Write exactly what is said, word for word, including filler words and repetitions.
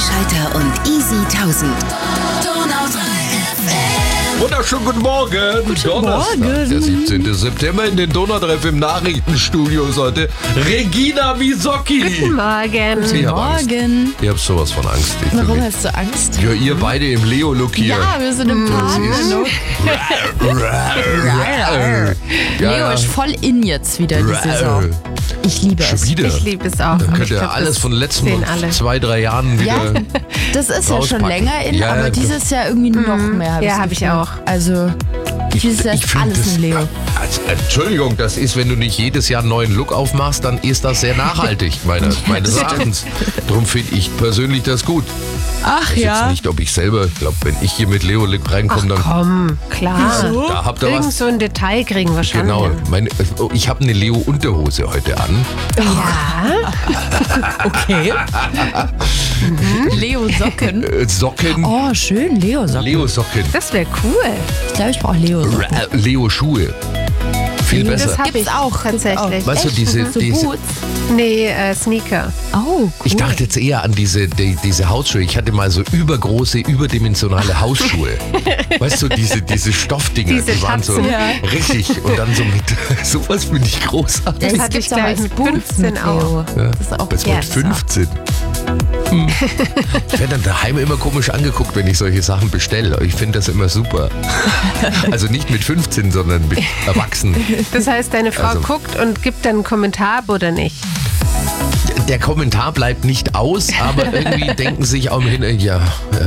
Schalter und Easy tausend. Wunderschönen guten Morgen. Guten Donnerstag, Morgen. der siebzehnten September in den Donnertreff im Nachrichtenstudio ist heute Regina Wisocki. Guten Morgen. Ich hab Angst. Morgen. Ich hab sowas von Angst. Ich Warum bin- hast du Angst? Ja, ihr beide im Leo-Look hier. Ja, wir sind im Partnerlook. Ja, Leo ist voll in jetzt wieder die Saison. Ich liebe Schon es. wieder. Ich liebe es auch. Dann Und könnt ich ihr glaub, alles das von den letzten sehen alle. zwei, drei Jahren wieder. Ja, das ist ja schon rauspacken. länger in, Ja, aber ja, dieses Jahr irgendwie noch mehr. Ja, das hab ich Gefühl. auch. Also, dieses Jahr ich ist find alles das, ein Leo. Also, Entschuldigung, das ist, wenn du nicht jedes Jahr einen neuen Look aufmachst, dann ist das sehr nachhaltig, meine, meines Erachtens. Darum finde ich persönlich das gut. Ach Ich jetzt nicht, ob ich selber, ich glaube, wenn ich hier mit Leo-Look reinkomme, dann Komm, klar. Wieso? da habt ihr Irgend was. so ein Detail kriegen wir schon. Genau, hin. meine, oh, ich habe eine Leo-Unterhose heute an. Okay. Leo Socken. Äh, Socken, Oh, schön, Leo Socken. Leo-Socken, Das wäre cool. Ich glaube, ich brauche Leo Socken. Ra- Leo-Schuhe. Viel besser. Das habe Gibt's ich auch, gibt's tatsächlich. auch. Weißt du, diese, So diese Boots. Nee, äh, Sneaker. Oh, cool. ich dachte jetzt eher an diese, die, diese Hausschuhe. Ich hatte mal so übergroße, überdimensionale Hausschuhe. Weißt du, diese, diese Stoffdinger, Diese die waren so Tatzen. Ja. richtig. Und dann so mit, sowas finde ich großartig. Das hatte gibt's ich, auch glaub als ich, mit Boots fünfzehn mit Leo. Das ist auch Jetzt Ja, mit ist fünfzehn. Hm. Ich werde dann daheim immer komisch angeguckt, wenn ich solche Sachen bestelle. Ich finde das immer super. Also nicht mit fünfzehn, sondern mit Erwachsenen. Das heißt, deine Frau Also- guckt und gibt dann einen Kommentar ab oder nicht? Der Kommentar bleibt nicht aus, aber irgendwie denken sich auch im Hintergrund, ja,